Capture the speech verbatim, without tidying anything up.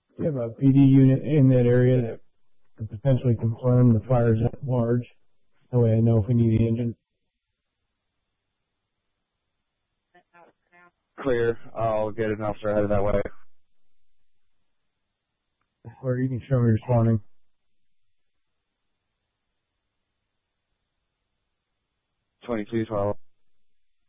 Do you have a P D unit in that area that could potentially confirm the fire's at large? That way I know if we need the engine. Clear. I'll get an officer headed that way. Or you can show me responding. twenty-two twelve.